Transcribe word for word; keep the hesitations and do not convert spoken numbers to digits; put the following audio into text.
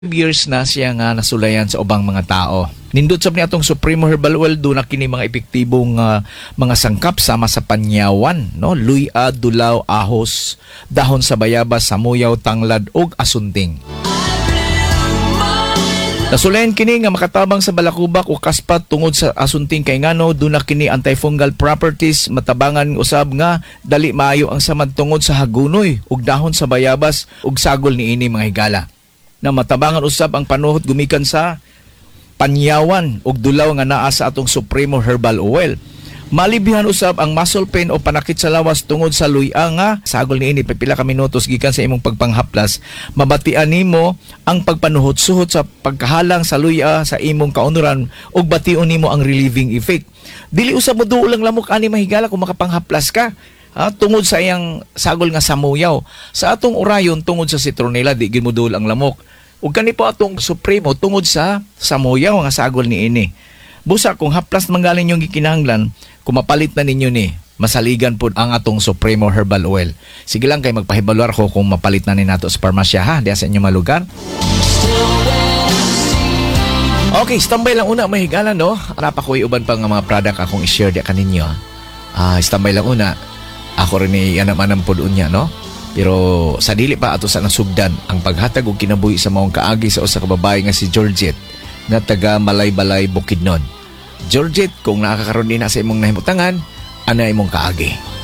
years na siya nga nasulayan sa ubang mga tao. Nindot sab ni atong Supremo Herbal Oil do na kini mga epektibong uh, mga sangkap sama sa panyawan, no? Luya, dulaw, ahos, dahon sa bayabas, samuyaw, tanglad ug asunting. Nasulayan kini nga makatabang sa balakubak o kaspat tungod sa asunting kay ngano do na kini antifungal properties, matabangan usab nga dali maayo ang samad tungod sa hagunoy ug dahon sa bayabas ug sagol niini mga higala. Na matabangan usab ang panuhot gumikan sa panyawan ug dulaw nga naa sa atong Supremo Herbal Oil. Malibihan usab ang muscle pain o panakit sa lawas tungod sa luya nga sagol niini pipila ka minutos gikan sa imong pagpanghaplas. Mabatian nimo ang pagpanuhot-suhot sa pagkahalang sa luya sa imong kaunuran ug bation nimo ang relieving effect. Dili usab mo duol lang lamok ani mahigala kung makapanghaplas ka. Ha, tungod sa iyang sagol nga samuyaw. Sa atong orayon tungod sa citronella di gid mo duol ang lamok. Ug kani po atong Supremo tungod sa samuyaw nga sagol niini. Busa kung haplas manggaling yung gikinahanglan, kung mapalit na ninyo ni, masaligan po ang atong Supremo Herbal Oil. Sige lang kay magpahibalwar ko kung mapalit na ni nato sa parmasya ha, diya sa inyong malugar. Okay, standby lang una mahigala no. Arapa ko uban pa nga mga product akong i-share diya kaninyo. Ah, uh, standby lang una. Ako rin ay anam-anam po doon niya, no? Pero sa dili pa ato sa nasugdan ang paghatag og kinabuhi sa maong kaagi sa usa ka babae nga si Georgette na taga Malay-Balay, Bukidnon. Georgette, kung nakakaroon din na sa imong nahimutangan, ana imong kaagi.